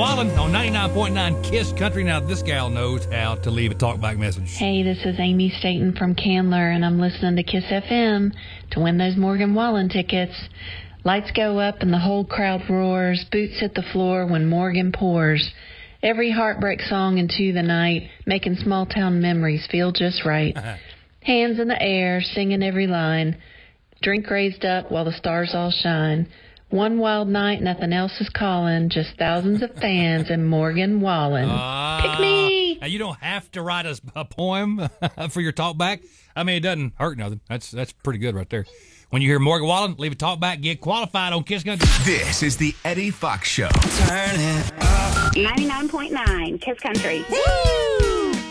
Wallen on 99.9 KISS Country. Now, this gal knows how to leave a talkback message. Hey, this is Amy Staten from Candler, and I'm listening to KISS FM to win those Morgan Wallen tickets. Lights go up and the whole crowd roars. Boots hit the floor when Morgan pours. Every heartbreak song into the night, making small-town memories feel just right. Hands in the air, singing every line. Drink raised up while the stars all shine. One wild night, nothing else is calling. Just thousands of fans and Morgan Wallen. Pick me! Now, you don't have to write a poem for your talkback. I mean, it doesn't hurt nothing. That's pretty good right there. When you hear Morgan Wallen, leave a talkback, get qualified on KISS Country. This is the Eddie Fox Show. Turn it up. 99.9 KISS Country. Woo!